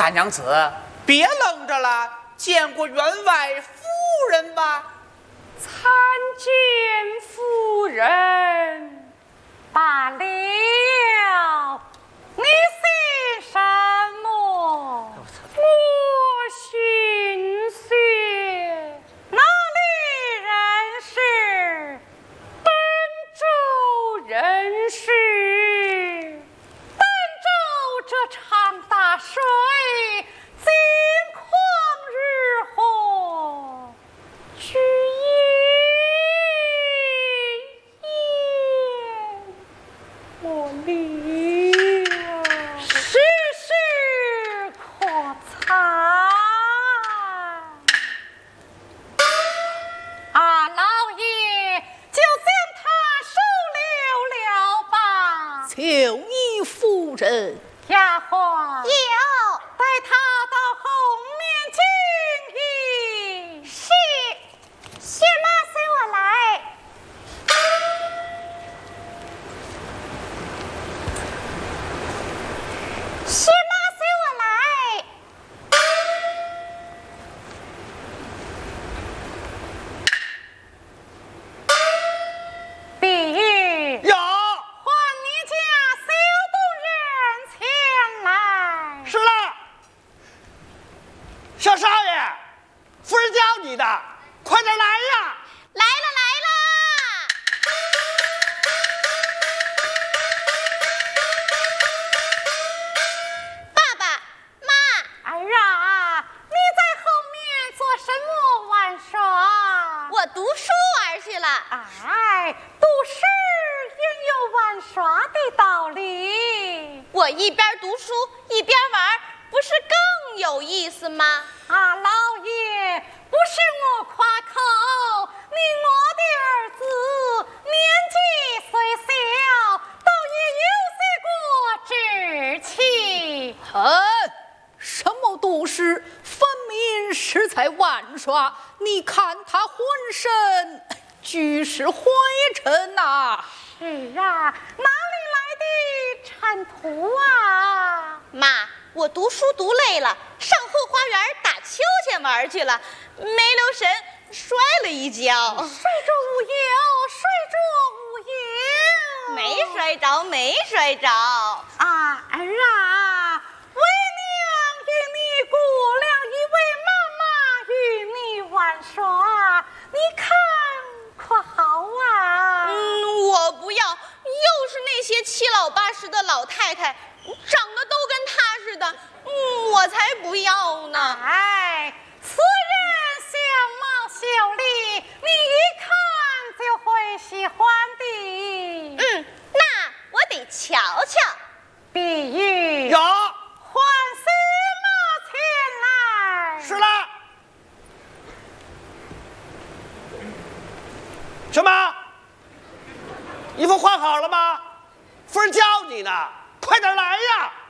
大娘子，别愣着了，见过员外夫人吧？ 参见夫人。罢了，你姓什么？我姓薛，哪里人士？本州人士。本州这场大水，近况如何？据言，我理世事可参。老爷就将他收留了吧。 求你夫人。 丫鬟有， 带他到后面请益。 是，薛妈随我来。薛妈随我来。 碧玉， 有。 唤你家小动人前来。 是了。小少爷，夫人叫你的，快点来呀！ 来了来了。爸爸妈， 儿啊，你在后面做什么玩耍？ 我读书儿去了。 哎，读诗也有玩耍的道理。 我一边读书一边玩，不是更有意思吗？ 老爷，不是我夸口，你我的儿子年纪虽小，倒也有些过志气。 什么读诗，分明是在玩耍。你看他浑身俱是灰尘呐。 是啊，哪里来的尘土啊？ 妈，我读书读累了，上后花园打秋千玩去了，没留神摔了一跤。 摔着无忧，摔着无忧。 没摔着，没摔着。 儿啊，为娘与你雇了一位妈妈与你玩耍，你看可好啊？ 我不要，又是那些七老八十的老太太，长得都跟她似的，我才不要呢。 此人相貌秀丽，你一看就会喜欢的。 那我得瞧瞧。 碧玉， 有。 唤薛妈前来。 是了。什么？衣服换好了吗？夫人叫你呢，快点来呀！